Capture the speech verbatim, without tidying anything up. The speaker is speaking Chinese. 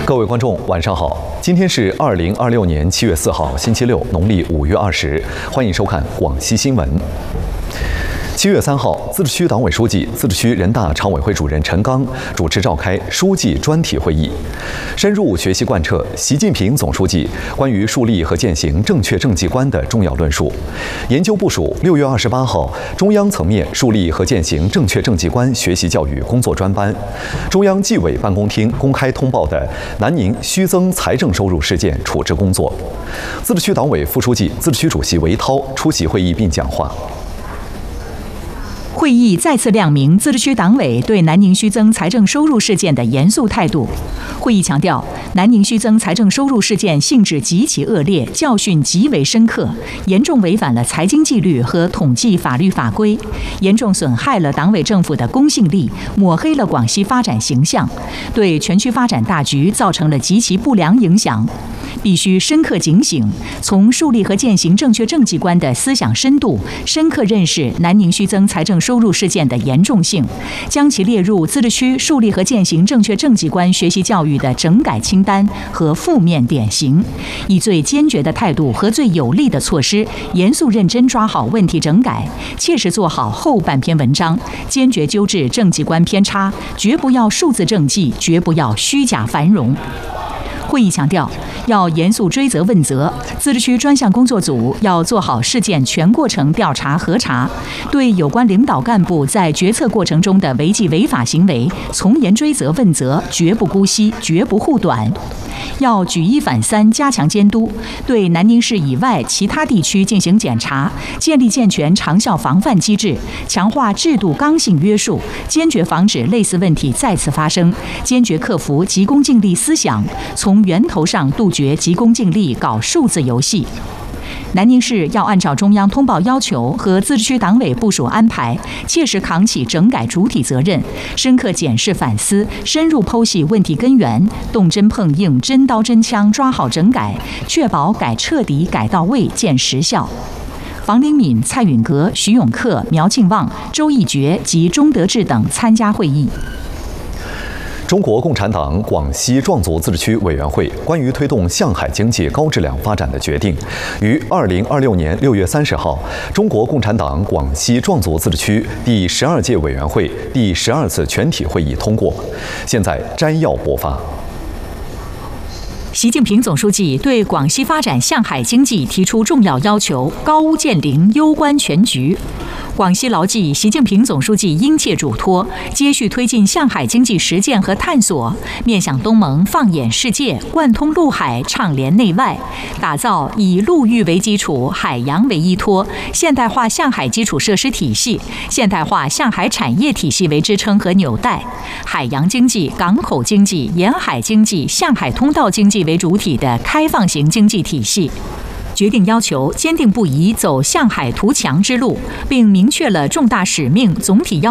各位观众，晚上好！今天是二零二六年七月四号，星期六，农历五月二十。欢迎收看广西新闻。七月三号，自治区党委书记、自治区人大常委会主任陈刚主持召开书记专题会议，深入学习贯彻习近平总书记关于树立和践行正确政绩观的重要论述，研究部署六月二十八号中央层面树立和践行正确政绩观学习教育工作专班，中央纪委办公厅公开通报的南宁虚增财政收入事件处置工作。自治区党委副书记、自治区主席韦涛出席会议并讲话。 会议再次亮明自治区党委对南宁虚增财政收入事件的严肃态度。会议强调，南宁虚增财政收入事件性质极其恶劣，教训极为深刻，严重违反了财经纪律和统计法律法规，严重损害了党委政府的公信力，抹黑了广西发展形象，对全区发展大局造成了极其不良影响。必须深刻警醒，从树立和践行正确政绩观的思想深度，深刻认识南宁虚增财政收入事件的严重性，将其列入自治区树立和践行正确政绩观学习教育的整改清单和负面典型，以最坚决的态度和最有力的措施，严肃认真抓好问题整改，切实做好后半篇文章，坚决纠治政绩观偏差，绝不要数字政绩，绝不要虚假繁荣。会议强调，要严肃追责问责，自治区专项工作组要做好事件全过程调查核查，对有关领导干部在决策过程中的违纪违法行为从严追责问责，绝不姑息，绝不护短。要举一反三，加强监督，对南宁市以外其他地区进行检查，建立健全长效防范机制，强化制度刚性约束，坚决防止类似问题再次发生，坚决克服急功近利思想，从源头上杜绝急功近利搞数字游戏。南宁市要按照中央通报要求和自治区党委部署安排，切实扛起整改主体责任，深刻检视反思，深入剖析问题根源，动真碰硬，真刀真枪抓好整改，确保改彻底、改到位、见实效。房灵敏、蔡允格、徐永克、苗庆旺、周义觉及钟德志等参加会议。 中国共产党广西壮族自治区委员会关于推动向海经济高质量发展的决定，于二零二六年六月三十号，中国共产党广西壮族自治区第十二届委员会第十二次全体会议通过。现在摘要播发。 习近平总书记对广西发展向海经济提出重要要求，高屋建瓴，攸关全局。广西牢记习近平总书记殷切嘱托，接续推进向海经济实践和探索，面向东盟放眼世界，贯通陆海，畅联内外，打造以陆域为基础、海洋为依托、现代化向海基础设施体系、现代化向海产业体系为支撑和纽带，海洋经济、港口经济、沿海经济、向海通道经济为主体的开放型经济体系。决定要求坚定不移走向海图强之路，并明确了重大使命、总体要